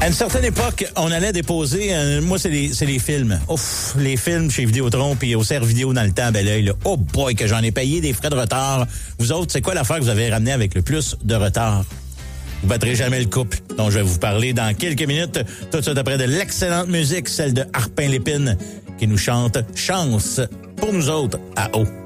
À une certaine époque, on allait déposer, moi c'est les films. Ouf, les films chez Vidéotron puis au Serre Vidéo dans le temps, ben là, oh boy, que j'en ai payé des frais de retard. Vous autres, c'est quoi l'affaire que vous avez ramené avec le plus de retard? Vous battrez jamais le couple, dont je vais vous parler dans quelques minutes, tout de suite après de l'excellente musique, celle de Harpin Lépine, qui nous chante Chance pour nous autres à eau.